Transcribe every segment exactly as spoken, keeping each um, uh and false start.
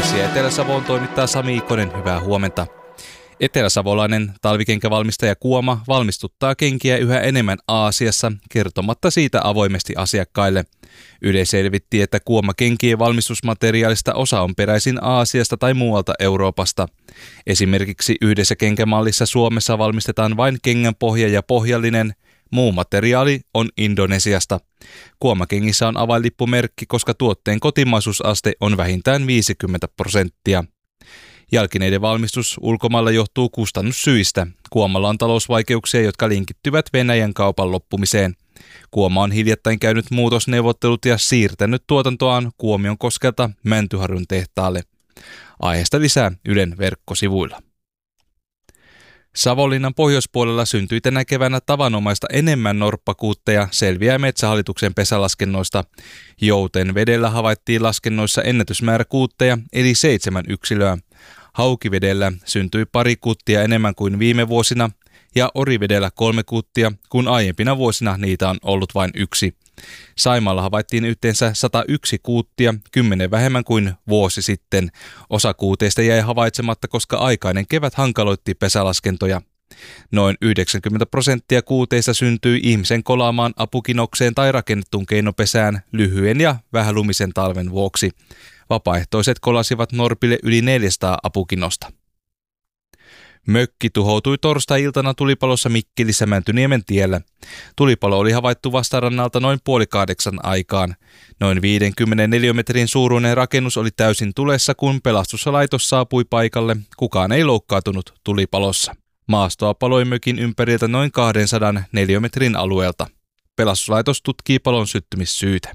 Uutisia Etelä-Savoon toimittaa Sami Ikonen, hyvää huomenta. Eteläsavolainen talvikenkävalmistaja Kuoma valmistuttaa kenkiä yhä enemmän Aasiassa, kertomatta siitä avoimesti asiakkaille. Yle selvitti, että Kuoma kenkien valmistusmateriaalista osa on peräisin Aasiasta tai muualta Euroopasta. Esimerkiksi yhdessä kenkämallissa Suomessa valmistetaan vain kengän pohja ja pohjallinen, muu materiaali on Indonesiasta. Kuoma-kengissä on avainlippumerkki, koska tuotteen kotimaisuusaste on vähintään viisikymmentä prosenttia. Jalkineiden valmistus ulkomailla johtuu kustannussyistä. Kuomalla on talousvaikeuksia, jotka linkittyvät Venäjän kaupan loppumiseen. Kuoma on hiljattain käynyt muutosneuvottelut ja siirtänyt tuotantoaan Kuomionkoskelta Mäntyharjun tehtaalle. Aiheesta lisää Ylen verkkosivuilla. Savonlinnan pohjoispuolella syntyi tänä keväänä tavanomaista enemmän norppakuutteja, selviää Metsähallituksen pesälaskennoista. Joutenvedellä havaittiin laskennoissa ennätysmäärä kuutteja, eli seitsemän yksilöä. Haukivedellä syntyi pari kuuttia enemmän kuin viime vuosina ja Orivedellä kolme kuuttia, kun aiempina vuosina niitä on ollut vain yksi. Saimaalla havaittiin yhteensä sata yksi kuuttia, kymmenen vähemmän kuin vuosi sitten. Osa kuuteista jäi havaitsematta, koska aikainen kevät hankaloitti pesälaskentoja. Noin yhdeksänkymmentä prosenttia kuuteista syntyi ihmisen kolaamaan apukinokseen tai rakennettuun keinopesään lyhyen ja vähälumisen talven vuoksi. Vapaaehtoiset kolasivat norpille yli neljäsataa apukinosta. Mökki tuhoutui torstai-iltana tulipalossa Mikkelissä Mäntyniemen tiellä. Tulipalo oli havaittu vastarannalta noin puoli kahdeksan aikaan. Noin viidenkymmenen neliömetrin suuruinen rakennus oli täysin tulessa, kun pelastuslaitos saapui paikalle. Kukaan ei loukkaantunut tulipalossa. Maastoa paloi mökin ympäriltä noin kahdensadan neliömetrin alueelta. Pelastuslaitos tutkii palon syttymissyytä.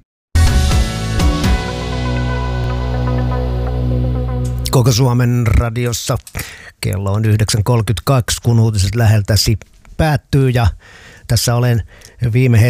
Koko Suomen radiossa kello on yhdeksän kolmekymmentäkaksi, kun uutiset läheltäsi päättyy ja tässä olen viime hetken